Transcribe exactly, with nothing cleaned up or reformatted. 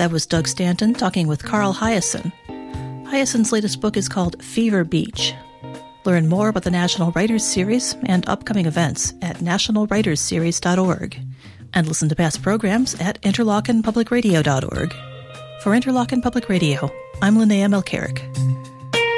That was Doug Stanton talking with Carl Hiaasen. Hiaasen's latest book is called Fever Beach. Learn more about the National Writers Series and upcoming events at national writers series dot org. And listen to past programs at interlochen public radio dot org. For Interlochen Public Radio, I'm Linnea Melcherick.